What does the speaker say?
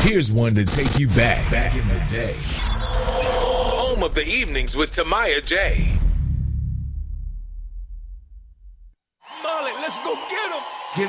Here's one to take you back in the day. Home of the evenings with Tamaya J. Molly, let's go get him. Give